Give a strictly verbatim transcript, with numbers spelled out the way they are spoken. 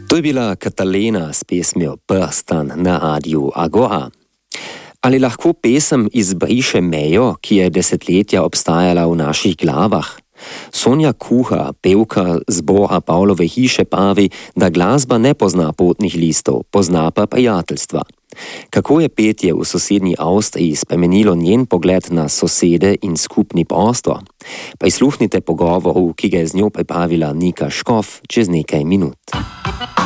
To je bila Katalena s pesmijo Prstan na Radiu Agora. Ali lahko pesem izbriše mejo, ki je desetletja obstajala v naših glavah? Sonja Kuha, pevka zbora Pavlove hiše, pravi, da glasba ne pozna potnih listov, pozna pa prijateljstva. Kako je petje v sosednji Avstriji spremenilo njen pogled na sosede in skupni prostor? Prisluhnite pogovoru, ki ga je z njo pripravila Nika Škof čez nekaj minut.